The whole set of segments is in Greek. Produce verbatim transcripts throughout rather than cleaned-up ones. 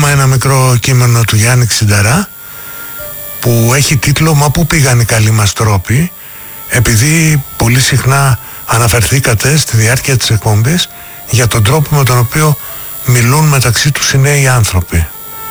ακόμα ένα μικρό κείμενο του Γιάννη Ξινταρά που έχει τίτλο «Μα πού πήγαν οι καλοί μας τρόποι», επειδή πολύ συχνά αναφερθήκατε στη διάρκεια της εκπομπής για τον τρόπο με τον οποίο μιλούν μεταξύ τους οι νέοι άνθρωποι.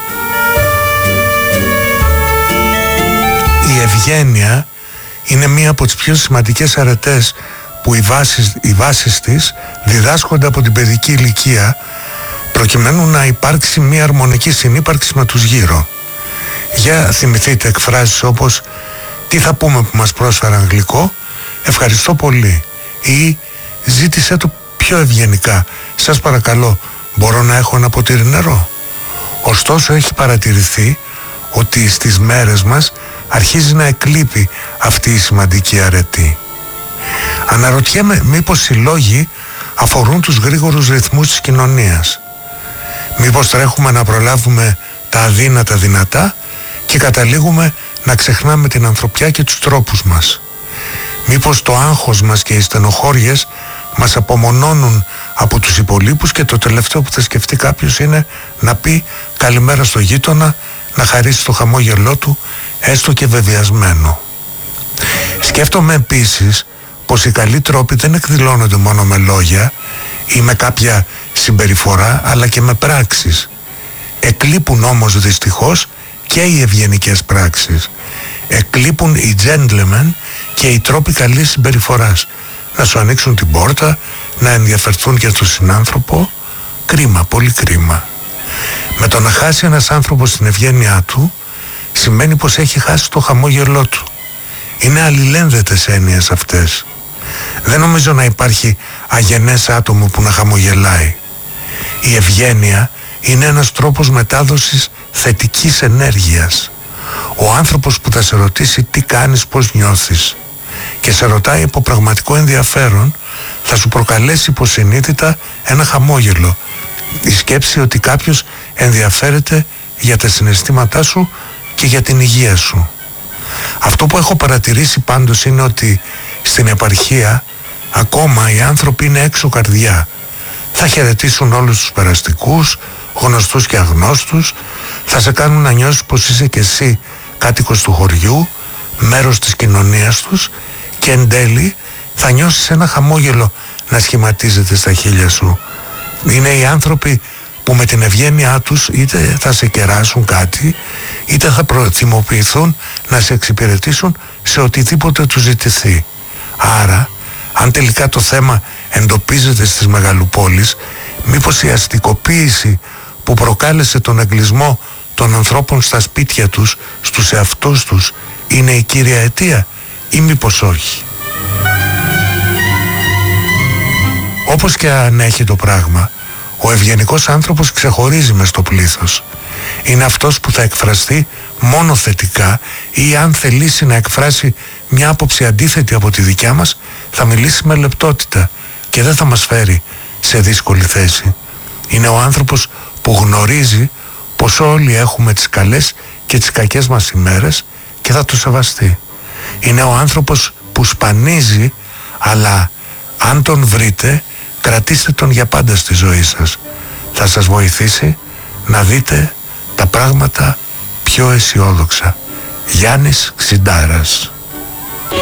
Η ευγένεια είναι μία από τις πιο σημαντικές αρετές που οι βάσεις, οι βάσεις της διδάσκονται από την παιδική ηλικία, προκειμένου να υπάρξει μία αρμονική συνύπαρξη με τους γύρω. Για θυμηθείτε εκφράσεις όπως «Τι θα πούμε που μας πρόσφεραν γλυκό, ευχαριστώ πολύ», ή «Ζήτησέ το πιο ευγενικά, σας παρακαλώ, μπορώ να έχω ένα ποτήρι νερό». Ωστόσο έχει παρατηρηθεί ότι στις μέρες μας αρχίζει να εκλείπει αυτή η σημαντική αρετή. Αναρωτιέμαι μήπως οι λόγοι αφορούν τους γρήγορους ρυθμούς της κοινωνίας. Μήπως τρέχουμε να προλάβουμε τα αδύνατα δυνατά και καταλήγουμε να ξεχνάμε την ανθρωπιά και τους τρόπους μας. Μήπως το άγχος μας και οι στενοχώριες μας απομονώνουν από τους υπολείπους και το τελευταίο που θα σκεφτεί κάποιος είναι να πει καλημέρα στο γείτονα, να χαρίσει το χαμόγελό του, έστω και βεβαιασμένο. Σκέφτομαι επίσης πως οι καλοί τρόποι δεν εκδηλώνονται μόνο με λόγια ή με κάποια συμπεριφορά, αλλά και με πράξεις. Εκλείπουν όμως δυστυχώς και οι ευγενικές πράξεις. Εκλείπουν οι gentlemen και οι τρόποι καλής συμπεριφοράς. Να σου ανοίξουν την πόρτα, να ενδιαφερθούν για τον συνάνθρωπο. Κρίμα, πολύ κρίμα. Με το να χάσει ένας άνθρωπος την ευγένειά του σημαίνει πως έχει χάσει το χαμόγελό του. Είναι αλληλένδετες έννοιες αυτές. Δεν νομίζω να υπάρχει αγενές άτομο που να χαμογελάει. Η ευγένεια είναι ένας τρόπος μετάδοσης θετικής ενέργειας. Ο άνθρωπος που θα σε ρωτήσει τι κάνεις, πώς νιώθεις και σε ρωτάει από πραγματικό ενδιαφέρον, θα σου προκαλέσει υποσυνείδητα ένα χαμόγελο. Η σκέψη ότι κάποιος ενδιαφέρεται για τα συναισθήματά σου και για την υγεία σου. Αυτό που έχω παρατηρήσει πάντως είναι ότι στην επαρχία ακόμα οι άνθρωποι είναι έξω καρδιά. Θα χαιρετήσουν όλους τους περαστικούς, γνωστούς και αγνώστους, θα σε κάνουν να νιώσεις πως είσαι και εσύ κάτοικος του χωριού, μέρος της κοινωνίας τους, και εν τέλει θα νιώσεις ένα χαμόγελο να σχηματίζεται στα χείλια σου. Είναι οι άνθρωποι που με την ευγένειά τους είτε θα σε κεράσουν κάτι, είτε θα προθυμοποιηθούν να σε εξυπηρετήσουν σε οτιδήποτε τους ζητηθεί. Άρα, αν τελικά το θέμα εντοπίζεται στις μεγαλοπόλεις, μήπως η αστικοποίηση που προκάλεσε τον εγκλισμό των ανθρώπων στα σπίτια τους, στους εαυτούς τους, είναι η κύρια αιτία, ή μήπως όχι? Όπως και αν έχει το πράγμα, ο ευγενικός άνθρωπος ξεχωρίζει μες στο πλήθος. Είναι αυτός που θα εκφραστεί μόνο θετικά, ή αν θελήσει να εκφράσει μια άποψη αντίθετη από τη δικιά μας, θα μιλήσει με λεπτότητα και δεν θα μας φέρει σε δύσκολη θέση. Είναι ο άνθρωπος που γνωρίζει πως όλοι έχουμε τις καλές και τις κακές μας ημέρες και θα το σεβαστεί. Είναι ο άνθρωπος που σπανίζει, αλλά αν τον βρείτε, κρατήστε τον για πάντα στη ζωή σας. Θα σας βοηθήσει να δείτε τα πράγματα πιο αισιόδοξα. Γιάννης Ξιντάρας.